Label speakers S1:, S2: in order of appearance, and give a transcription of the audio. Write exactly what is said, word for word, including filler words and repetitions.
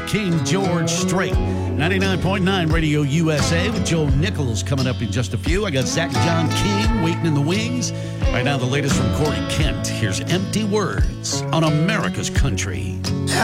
S1: King George Strait. ninety-nine point nine Radio U S A with Joe Nichols coming up in just a few. I got Zach John King waiting in the wings. Right now, the latest from Corey Kent. Here's Empty Words on America's Country.